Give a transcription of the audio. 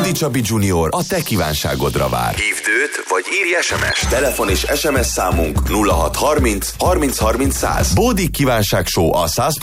Bódi Csabi Junior a te kívánságodra vár. Hívd őt, vagy írj SMS-t. Telefon és SMS számunk 0630 30 30 100. Bódi kívánság show a 100.